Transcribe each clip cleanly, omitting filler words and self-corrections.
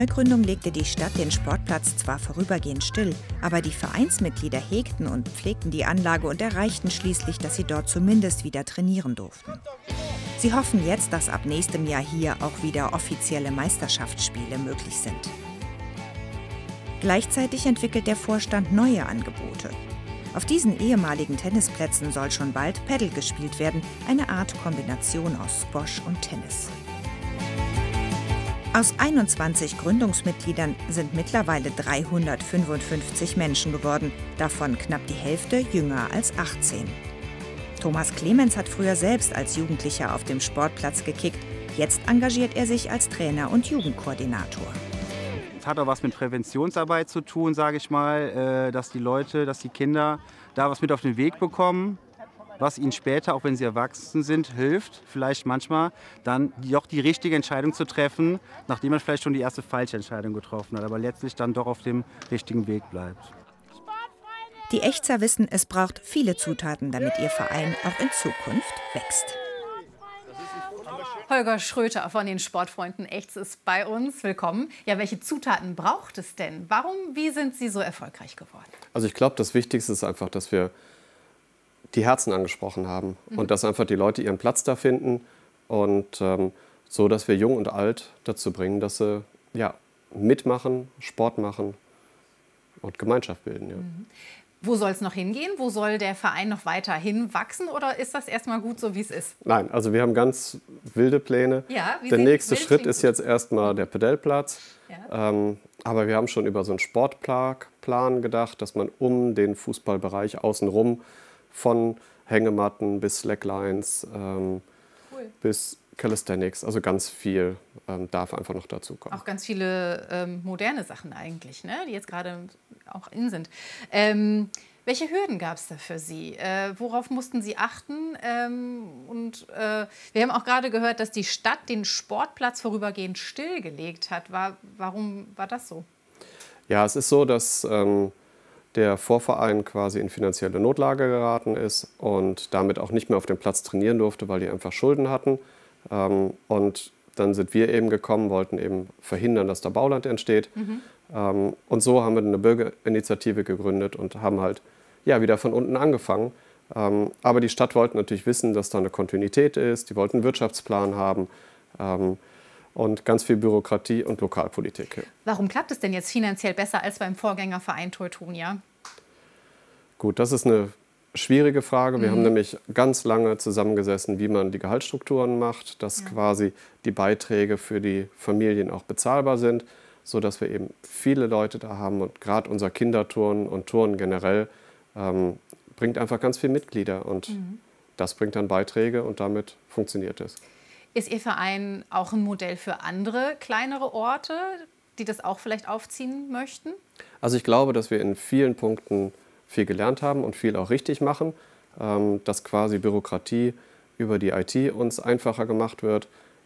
Gründung legte die Stadt den Sportplatz zwar vorübergehend still, aber die Vereinsmitglieder hegten und pflegten die Anlage und erreichten schließlich, dass sie dort zumindest wieder trainieren durften. Sie hoffen jetzt, dass ab nächstem Jahr hier auch wieder offizielle Meisterschaftsspiele möglich sind. Gleichzeitig entwickelt der Vorstand neue Angebote. Auf diesen ehemaligen Tennisplätzen soll schon bald Paddle gespielt werden, eine Art Kombination aus Squash und Tennis. Aus 21 Gründungsmitgliedern sind mittlerweile 355 Menschen geworden, davon knapp die Hälfte jünger als 18. Thomas Clemens hat früher selbst als Jugendlicher auf dem Sportplatz gekickt, jetzt engagiert er sich als Trainer und Jugendkoordinator. Es hat auch was mit Präventionsarbeit zu tun, sage ich mal, dass die Leute, dass die Kinder da was mit auf den Weg bekommen, was ihnen später, auch wenn sie erwachsen sind, hilft, vielleicht manchmal dann doch die richtige Entscheidung zu treffen, nachdem man vielleicht schon die erste falsche Entscheidung getroffen hat, aber letztlich dann doch auf dem richtigen Weg bleibt. Die Echzer wissen, es braucht viele Zutaten, damit ihr Verein auch in Zukunft wächst. Holger Schröter von den Sportfreunden Echts ist bei uns. Willkommen. Ja, welche Zutaten braucht es denn? Wie sind Sie so erfolgreich geworden? Also ich glaube, das Wichtigste ist einfach, dass wir die Herzen angesprochen haben und dass einfach die Leute ihren Platz da finden und so, dass wir jung und alt dazu bringen, dass sie mitmachen, Sport machen und Gemeinschaft bilden. Ja. Wo soll es noch hingehen? Wo soll der Verein noch weiterhin wachsen oder ist das erstmal gut so, wie es ist? Nein, also wir haben ganz wilde Pläne. Ja, der nächste Schritt ist jetzt erstmal der Paddelplatz. Ja. Aber wir haben schon über so einen Sportplan gedacht, dass man um den Fußballbereich außenrum von Hängematten bis Slacklines bis Calisthenics, also ganz viel darf einfach noch dazu kommen. Auch ganz viele moderne Sachen eigentlich, ne? Die jetzt gerade auch in sind. Welche Hürden gab es da für Sie? Worauf mussten Sie achten? Wir haben auch gerade gehört, dass die Stadt den Sportplatz vorübergehend stillgelegt hat. Warum war das so? Ja, es ist so, dass der Vorverein quasi in finanzielle Notlage geraten ist und damit auch nicht mehr auf dem Platz trainieren durfte, weil die einfach Schulden hatten. Und dann sind wir eben gekommen, wollten eben verhindern, dass da Bauland entsteht. Und so haben wir eine Bürgerinitiative gegründet und haben halt wieder von unten angefangen. Aber die Stadt wollte natürlich wissen, dass da eine Kontinuität ist. Die wollten einen Wirtschaftsplan haben. Und ganz viel Bürokratie und Lokalpolitik. Warum klappt es denn jetzt finanziell besser als beim Vorgängerverein Teutonia? Gut, das ist eine schwierige Frage. Wir haben nämlich ganz lange zusammengesessen, wie man die Gehaltsstrukturen macht, dass quasi die Beiträge für die Familien auch bezahlbar sind, sodass wir eben viele Leute da haben. Und gerade unser Kinderturnen und Turnen generell bringt einfach ganz viele Mitglieder. Und das bringt dann Beiträge und damit funktioniert es. Ist Ihr Verein auch ein Modell für andere kleinere Orte, die das auch vielleicht aufziehen möchten? Also ich glaube, dass wir in vielen Punkten viel gelernt haben und viel auch richtig machen, dass quasi Bürokratie über die IT uns einfacher gemacht wird.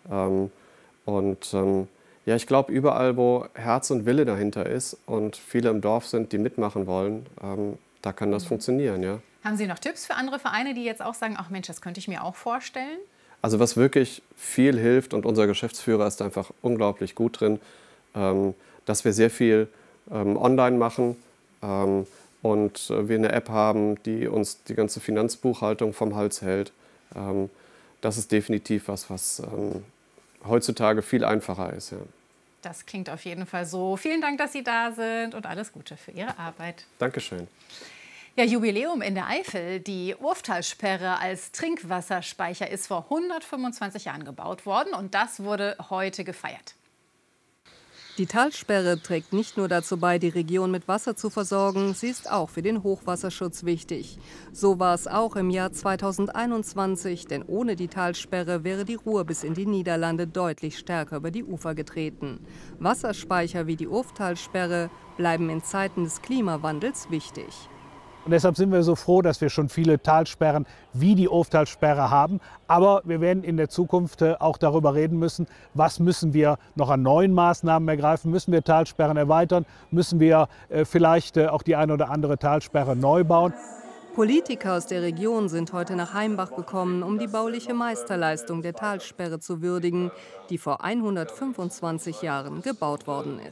Ich glaube, überall, wo Herz und Wille dahinter ist und viele im Dorf sind, die mitmachen wollen, da kann das funktionieren. Ja. Haben Sie noch Tipps für andere Vereine, die jetzt auch sagen, ach Mensch, das könnte ich mir auch vorstellen? Also was wirklich viel hilft, und unser Geschäftsführer ist einfach unglaublich gut drin, dass wir sehr viel online machen und wir eine App haben, die uns die ganze Finanzbuchhaltung vom Hals hält. Das ist definitiv was heutzutage viel einfacher ist. Ja. Das klingt auf jeden Fall so. Vielen Dank, dass Sie da sind und alles Gute für Ihre Arbeit. Dankeschön. Ja, Jubiläum in der Eifel. Die Urftalsperre als Trinkwasserspeicher ist vor 125 Jahren gebaut worden und das wurde heute gefeiert. Die Talsperre trägt nicht nur dazu bei, die Region mit Wasser zu versorgen, sie ist auch für den Hochwasserschutz wichtig. So war es auch im Jahr 2021, denn ohne die Talsperre wäre die Ruhr bis in die Niederlande deutlich stärker über die Ufer getreten. Wasserspeicher wie die Urftalsperre bleiben in Zeiten des Klimawandels wichtig. Und deshalb sind wir so froh, dass wir schon viele Talsperren wie die Urftalsperre haben. Aber wir werden in der Zukunft auch darüber reden müssen, was müssen wir noch an neuen Maßnahmen ergreifen. Müssen wir Talsperren erweitern? Müssen wir vielleicht auch die eine oder andere Talsperre neu bauen? Politiker aus der Region sind heute nach Heimbach gekommen, um die bauliche Meisterleistung der Talsperre zu würdigen, die vor 125 Jahren gebaut worden ist.